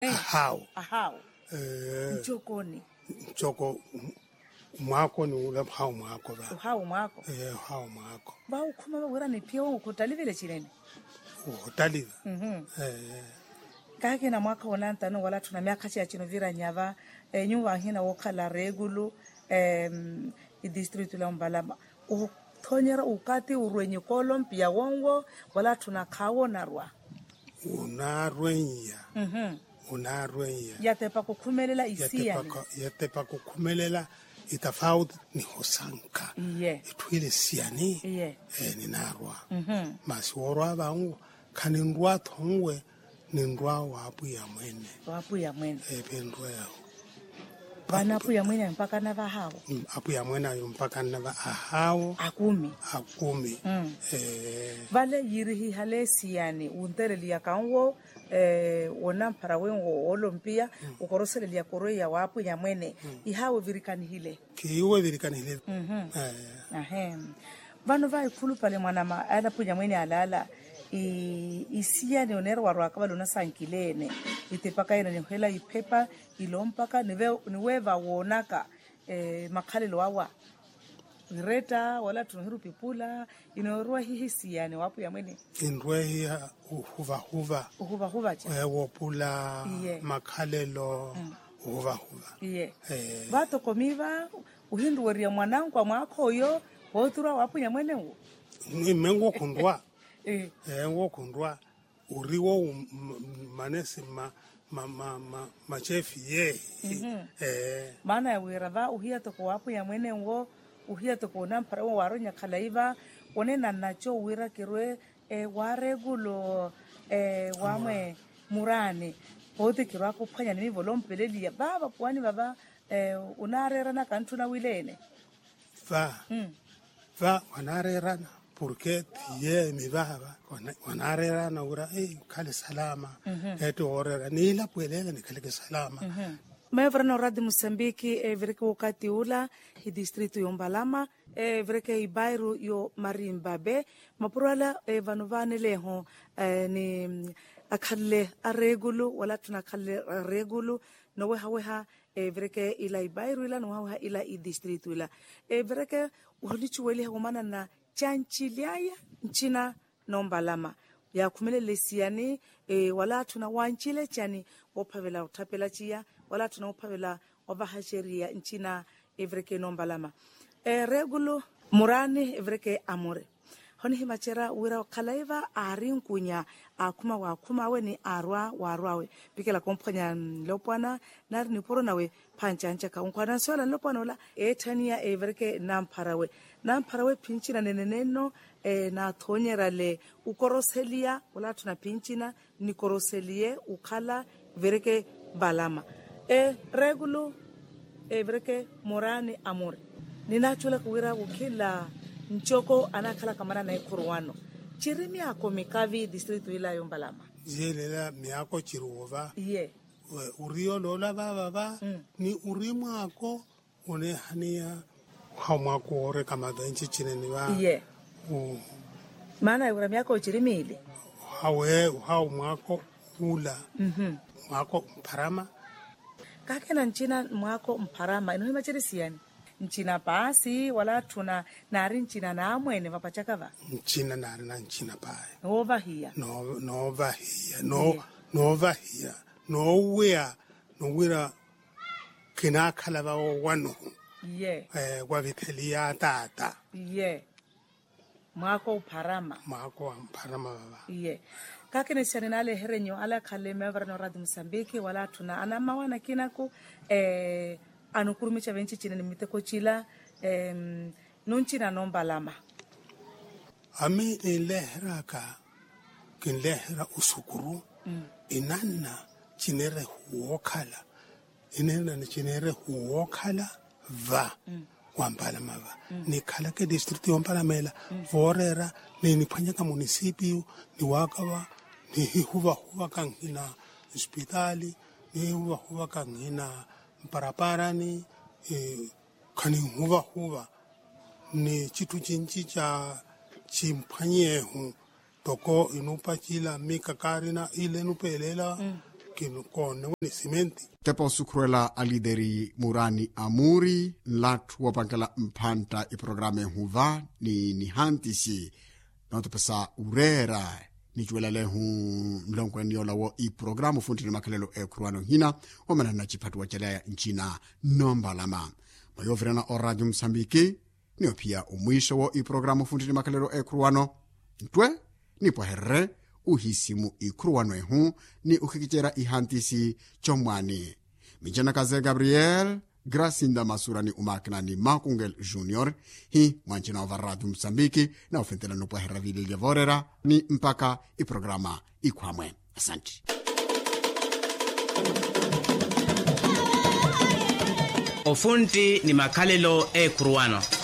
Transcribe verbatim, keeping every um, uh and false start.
ahao ahao eh mchokoni mchoko mwako ni ule hao mwako ba hao mwako eh hao mwako ba ukuma wera ni pia ukutalivile chirene utaliva mhm eh kake na mwaka olanta no wala tuna miaka cha chino vira nyava e, nyumba hina wokala regulu em i district la Mbalama u thonyera ukati urwenye kolompia wongo wala tuna kawo narwa unarwenya mhm unarwenya yatepa kukhumelela isia yatepa yatepa kukhumelela itafauti ni hosanka yeah itwile siani yeah eh ninarwa mhm masiworwa bangu kanindwa thongwe nindwa wapu ya mwene wapu ya mwene ependwa yao bana pu ya mwene mpaka na bahao apu ya mwene ayo mpaka na bahao akumi akumi mm. eh vale yirihi halesi yani untereli ya kanwo eh wona mparawe ngo olompia mm. ukoroseli ya koroya ya wapu ya mwene mm. ihawe virikani hile kiwe virikani hile mhm eh ahem vano vai khulu pale mwana ma ala pu ya mwene alala i isia ne onero warwa ka balona sankilene itepaka ina ne hela ipepa ilompaka niwe niweva wonaka eh makhalelo wawa reta wala tunhiru pipula inorwa hihisia ne wapu ya mwene indwe ya uhuva huva uhuva huva cha eh wopula yeah. makhalelo mm. uhuva huva yeah eh bato komiva uhindu weria mwanangu kwa mwako yo wotura wapu ya mwene wo imengo kundwa eh eh ngo kundwa uriwo manesi ma ma ma ma, ma chef ye mm-hmm. eh maana ya wirava uhia to wapu ya mwene wo uhia to kona mpara wo waronya khalaiva onena nacho wira kirwe e waregulo e wamwe murane bote kirwa ko phanya ni volompelelia baba kwani baba e unarera na kantuna wilene va mm. va wanarera porque tie mi baba wanarera na ura eh kale salama mm-hmm. eto orera ni la puelela ni kale salama mm-hmm. Mavrano Radio Mosambiki e vreke wakati ula hi distrito yo Mbalama e vreke ibairu yo Marimbabe mapurala e vanovane leho e, ni akhalle aregulu wala tuna khalle regulu no weha weha e vreke ila ibairu ila no weha ila i distrito ila e vreke uholichuwele humana na chanchiliaya nchina no Mbalama ya kumelele siani e, wala tuna wanchile chani wopavela utapela chia wala tuna upavela wabahasheria nchina evreke no Mbalama e, regulu murani evreke amore honi himachera wira kalaiva arinkunya akuma wa kuma we ni arwa warwawe bikela kompanya lopwana nar ni poro nawe panchancha ka unkwana sola lopwana ola etania evreke namparawe namparawe pinchina neneneno e, na thonyera le ukoroselia wala tuna pinchina ni koroselie ukala vereke Balama e regulu e vreke morani amore ninachula kuwira ukila nchoko anakhala kamara na ikurwano chirimi yako mikavi district ila yo Mbalama jelela miako chiruva ye urio lola baba ba mm. ni urimu ako une hania hamwako ore kama benchi chineni ba ye uh. maana urami yako chirimi ile hawe hao mwako ula mhm mwako mparama kake na nchina mwako mparama ino himachiri siani nchina pasi wala tuna nari nchina na amwene vapachakava nchina nari na nchina pae nova hiya no nova hiya no yeah. nova hiya no wea no wira kina khala ba wano ye eh kwa vitelia tata ye mwako mparama mwako mparama baba ye kake ne sianale herenyo ala khale Mavrano Radio Mosambiki wala tuna anama wana kinaku eh anukurumicha benchi chine nimiteko chila em nunchina no Mbalama ami ilehra ka kinlehra usukuru mm. inanna chinere huokala inenna chinere huokala va mm. wa Mbalama va mm. ni khala ke district yo Mbalama mm. vorera ni niphanya ka municipio ni wakawa ni huwa huwa kangina hospitali ni huwa huwa kangina parapara ni eh, kani huwa huwa ni chitu chinchi cha chimpanye hu toko inupa chila mika karina ile nupelela mm. kinukone ni simenti. Tepo sukruela alideri Murani Amuri, latu wapangala mpanta i programe huva ni ni hantisi. Noto pesa urera ni juela lehu mlongo niola wo i programu funti ni makalelo e kruano hina omana na chipatu wachalaya nchina nomba lama. Mayovrena o Radio Msambiki ni pia umwisho wo i programu funti ni makalelo e kruano. Ntwe ni poherre uhisimu i kruano ehu ni ukikichera i hantisi chomwani. Mijana kaze Gabriel Gracinda Masurani umakna ni Makungel Junior hi mwanchina wa Radio Msambiki na ufentela nupo herra vili levorera ni mpaka i programa ikwamwe. Asante. Ofunti ni makalelo e kruano.